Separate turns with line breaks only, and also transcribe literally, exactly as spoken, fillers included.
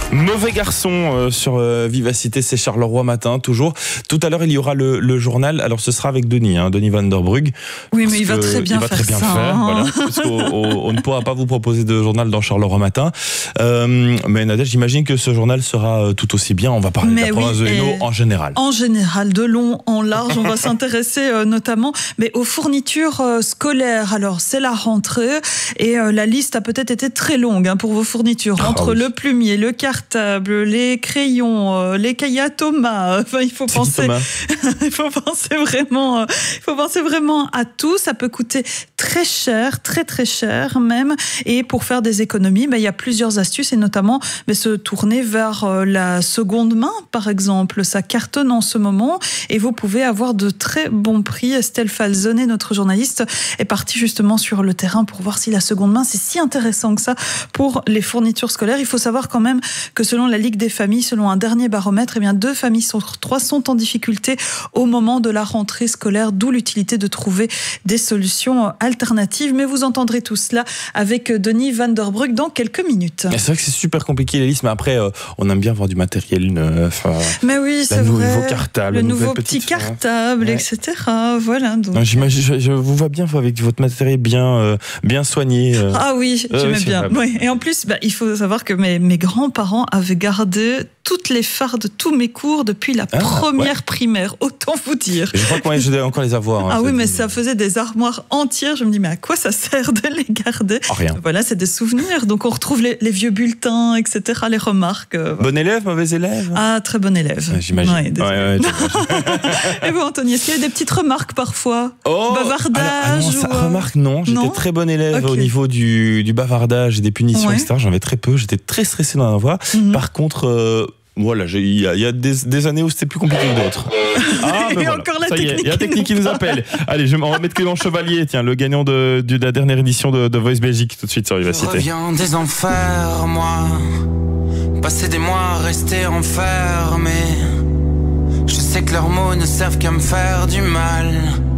Mauvais garçon euh, sur euh, Vivacité, c'est Charleroi Matin, toujours. Tout à l'heure, il y aura le, le journal. Alors, ce sera avec Denis, hein, Denis Van der Brugge.
Oui, mais il va très bien
il va
faire
très bien
ça.
Faire,
hein.
voilà, parce qu'on on, on ne pourra pas vous proposer de journal dans Charleroi Matin. Euh, mais Nadège, j'imagine que ce journal sera tout aussi bien. On va parler
mais
de la
oui,
province de Hainaut en général.
En général, de long en large. On va s'intéresser euh, notamment mais aux fournitures euh, scolaires. Alors, c'est la rentrée et euh, la liste a peut-être été très longue hein, pour vos fournitures.
Ah,
Entre
oui.
le plumier, le cartable, les crayons, euh, les cahiers à Thomas. Enfin, il faut
C'est
penser,
Thomas.
il faut penser vraiment, euh, il faut penser vraiment à tout. Ça peut coûter très cher, très très cher même. Et pour faire des économies, ben, il y a plusieurs astuces et notamment ben, se tourner vers euh, la seconde main, par exemple. Ça cartonne en ce moment et vous pouvez avoir de très bons prix. Estelle Falzonet, notre journaliste, est partie justement sur le terrain pour voir si la seconde main, c'est si intéressant que ça pour les fournitures scolaires. Il faut savoir quand même que selon la Ligue des familles, selon un dernier baromètre, eh bien deux familles sur trois sont en difficulté au moment de la rentrée scolaire, d'où l'utilité de trouver des solutions alternatives. Mais vous entendrez tout cela avec Denis Van der Brugge dans quelques minutes.
C'est vrai que c'est super compliqué les listes, mais après, euh, on aime bien voir du matériel neuf. Euh,
mais oui, c'est
le
vrai.
nouveau cartable,
le
la
nouveau
nouvelle
petit
petite,
cartable,
ouais.
et cetera. Voilà. Donc...
Non, j'imagine, je, je vous vois bien vous, avec votre matériel bien, euh, bien soigné. Euh.
Ah oui,
Euh,
j'aimais
oui,
bien.
vrai.
Oui. Et en plus, bah, il faut savoir que mes, mes grands-parents avaient gardé toutes les phares de tous mes cours depuis la
Ah,
première
ouais.
primaire. Autant vous dire.
Et je crois que moi, je dois encore les avoir. Hein,
Ah oui,
dit.
mais ça faisait des armoires entières. Je me dis, mais à quoi ça sert de les garder?
Oh, rien.
Voilà, c'est des souvenirs. Donc, on retrouve les, les vieux bulletins, et cetera, les remarques. Euh,
Bon élève, mauvais élève?
Ah, très bon élève.
Ouais, j'imagine.
Ouais, désolé.
Ouais, ouais, j'imagine.
Et vous, Anthony, est-ce qu'il y a des petites remarques parfois?
Oh,
Bavardage
alors, ah non, ça,
ou, euh,
remarque, non. J'étais
non
très bon élève
Ok.
au niveau du, du bavardage et des punitions,
Ouais.
et cetera. J'en avais très peu. J'étais très stressé d'en avoir.
Mhm.
Par contre, euh, voilà, j'ai- il y a, il y a des, des années où c'était plus compliqué que d'autres. Ah,
Et
ben voilà.
encore la
Ça y est,
technique
il y a la
qui
technique qui
nous
nous appelle. Allez, je, on va mettre Clément Chevalier, tiens, le gagnant de, de la dernière édition de, de Voice Belgique, tout de suite sur
Je
Vivacité.
reviens des enfers, moi. Passer des mois, rester enfermé. Je sais que leurs mots ne servent qu'à me faire du mal.